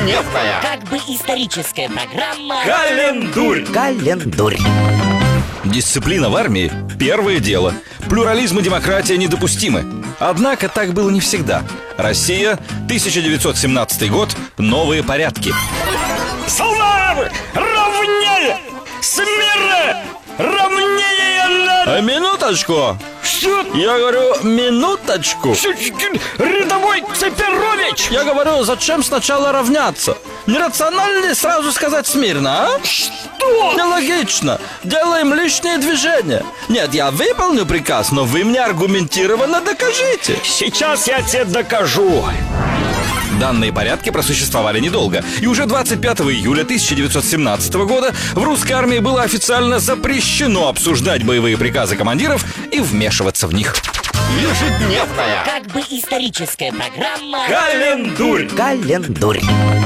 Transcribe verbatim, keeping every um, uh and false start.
Ежедневная. Как бы историческая программа. Календурь. Календурь. Дисциплина в армии – первое дело. Плюрализм и демократия недопустимы. Однако так было не всегда. Россия, тысяча девятьсот семнадцатый год, новые порядки. Славы! Равнее! Смирно! Равнее надо! А минуточку! Что? Я говорю, минуточку! Рядовой Цепирович! Я говорю, зачем сначала равняться? Нерационально сразу сказать смирно, а? Что? Нелогично. Делаем лишние движения. Нет, я выполню приказ, но вы мне аргументированно докажите. Сейчас я тебе докажу. Данные порядки просуществовали недолго. И уже двадцать пятого июля тысяча девятьсот семнадцатого года в русской армии было официально запрещено обсуждать боевые приказы командиров и вмешиваться в них. Ежедневная. Как бы историческая программа. Календурь. Календурь.